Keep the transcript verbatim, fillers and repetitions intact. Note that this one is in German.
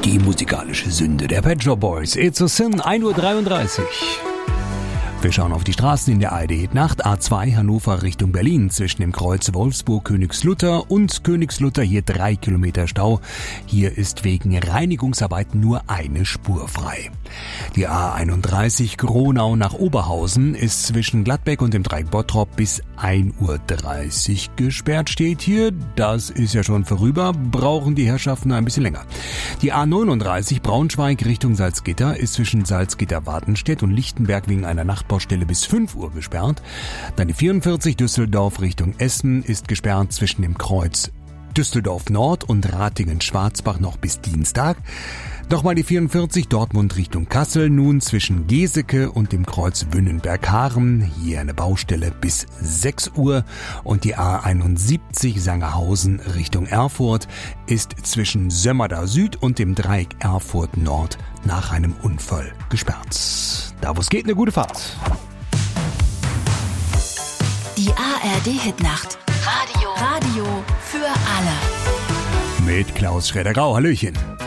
Die musikalische Sünde der Pet Shop Boys. It's a Sin, ein Uhr dreiunddreißig. Wir schauen auf die Straßen in der A R D-Nacht. A zwei Hannover Richtung Berlin zwischen dem Kreuz Wolfsburg-Königslutter und Königslutter hier drei Kilometer Stau. Hier ist wegen Reinigungsarbeiten nur eine Spur frei. Die A einunddreißig Gronau nach Oberhausen ist zwischen Gladbeck und dem Dreieck Bottrop bis ein Uhr dreißig gesperrt, steht hier. Das ist ja schon vorüber, brauchen die Herrschaften ein bisschen länger. Die A neununddreißig Braunschweig Richtung Salzgitter ist zwischen Salzgitter-Wartenstedt und Lichtenberg wegen einer Nachtbaustelle bis fünf Uhr gesperrt. Dann die vierundvierzig Düsseldorf Richtung Essen ist gesperrt zwischen dem Kreuz Düsseldorf Nord und Ratingen-Schwarzbach noch bis Dienstag. Nochmal die vierundvierzig Dortmund Richtung Kassel, nun zwischen Geseke und dem Kreuz Wünnenberg-Haaren. Hier eine Baustelle bis sechs Uhr. Und die A einundsiebzig Sangerhausen Richtung Erfurt ist zwischen Sömmerda Süd und dem Dreieck Erfurt Nord nach einem Unfall gesperrt. Da wo es geht, eine gute Fahrt. Die A R D-Hitnacht. Radio. Radio für alle. Mit Klaus Schroeder-Grau. Hallöchen.